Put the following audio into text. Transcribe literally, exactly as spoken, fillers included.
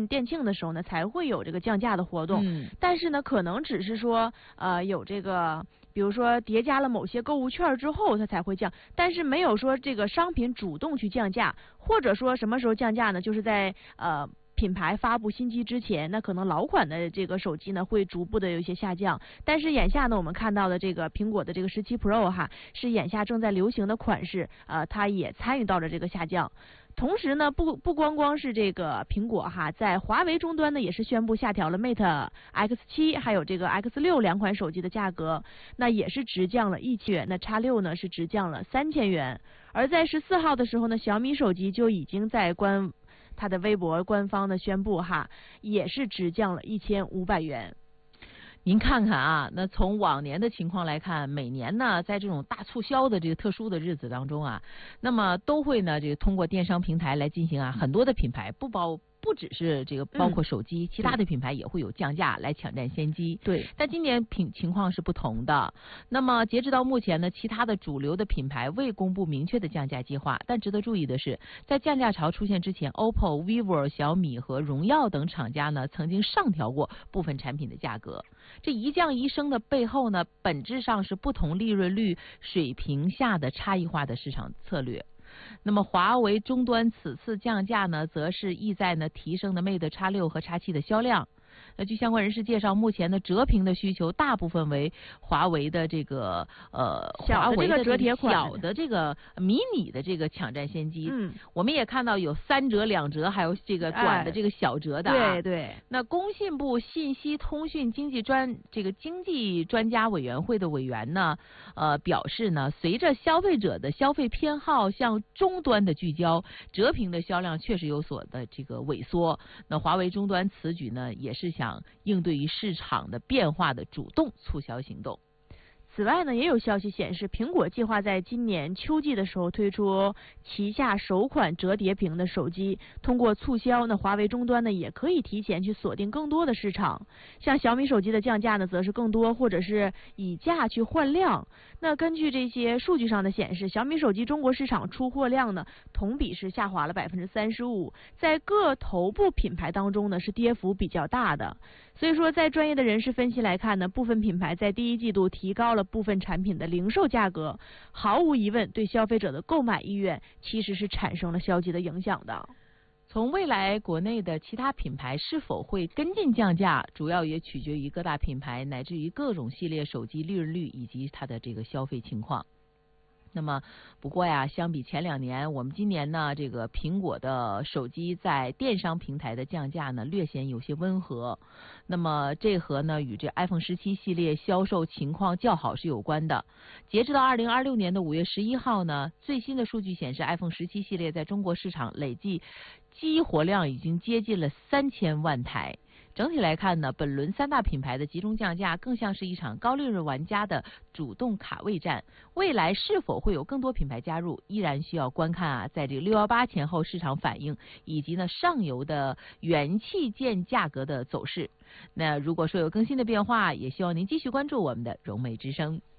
庆店庆的时候呢，才会有这个降价的活动。嗯，但是呢，可能只是说呃有这个。比如说叠加了某些购物券之后，它才会降，但是没有说这个商品主动去降价，或者说什么时候降价呢？就是在呃品牌发布新机之前，那可能老款的这个手机呢会逐步的有一些下降。但是眼下呢，我们看到的这个苹果的这个十七 Pro 哈，是眼下正在流行的款式，呃，它也参与到了这个下降。同时呢，不不光光是这个苹果哈，在华为终端呢也是宣布下调了 Mate X 七还有这个 X 六两款手机的价格，那也是直降了一千元，那 X 六呢是直降了三千元。而在十四号的时候呢，小米手机就已经在官它的微博官方的宣布哈，也是直降了一千五百元。 您看看啊，那从往年的情况来看，每年呢，在这种大促销的这个特殊的日子当中啊，那么都会呢，这个通过电商平台来进行啊，很多的品牌不包。不只是这个包括手机、嗯、其他的品牌也会有降价来抢占先机。 对， 但今年品情况是不同的。那么截止到目前呢，其他的主流的品牌未公布明确的降价计划。但值得注意的是，在降价潮出现之前 ，O P P O、vivo、小米和荣耀等厂家呢，曾经上调过部分产品的价格。这一降一升的背后呢，本质上是不同利润率水平下的差异化的市场策略。那么华为终端此次降价呢，则是意在呢提升的 Mate X 六和 X 七的销量。那据相关人士介绍，目前的折屏的需求大部分为华为的这个呃华为的折叠款小的这个迷你的这个抢占先机。 嗯， 我们也看到有三折、两折，还有这个短的这个小折的、啊哎。对对。 那工信部信息通讯经济专这个经济专家委员会的委员呢，呃表示呢，随着消费者的消费偏好向终端的聚焦，折屏的销量确实有所的这个萎缩。那华为终端此举呢，也是想应对于市场的变化的主动促销行动。 此外呢，也有消息显示，苹果计划在今年秋季的时候推出旗下首款折叠屏的手机。通过促销，那华为终端呢也可以提前去锁定更多的市场。像小米手机的降价呢，则是更多或者是以价去换量。那根据这些数据上的显示，小米手机中国市场出货量呢，同比是下滑了百分之三十五，在各头部品牌当中呢，是跌幅比较大的。所以说，在专业的人士分析来看呢，部分品牌在第一季度提高了部分产品的零售价格，毫无疑问对消费者的购买意愿其实是产生了消极的影响的。 从未来国内的其他品牌是否会跟进降价，主要也取决于各大品牌乃至于各种系列手机利润率以及它的这个消费情况。那么不过呀，相比前两年，我们今年呢，这个苹果的手机在电商平台的降价呢，略显有些温和。那么这和呢与这 iPhone 十七系列销售情况较好是有关的。截止到二零二六年的五月十一号呢，最新的数据显示 iPhone 十七系列在中国市场累计激活量已经接近了三千万台。整体来看呢，本轮三大品牌的集中降价更像是一场高利润玩家的主动卡位战。未来是否会有更多品牌加入，依然需要观看啊，在这个六一八前后市场反应以及呢上游的元器件价格的走势。那如果说有更新的变化，也希望您继续关注我们的融媒之声。